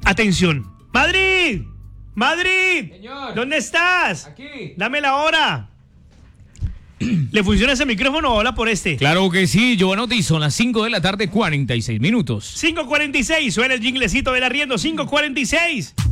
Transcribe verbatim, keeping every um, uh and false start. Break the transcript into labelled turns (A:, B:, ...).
A: Atención. Madrid. Madrid.
B: Señor.
A: ¿Dónde estás?
B: Aquí.
A: Dame la hora. ¿Le funciona ese micrófono o habla por este?
C: Claro que sí, Giovanotti, son las cinco de la tarde, cuarenta y seis minutos.
A: cinco cuarenta y seis, suena el jinglecito del arriendo, cinco cuarenta y seis.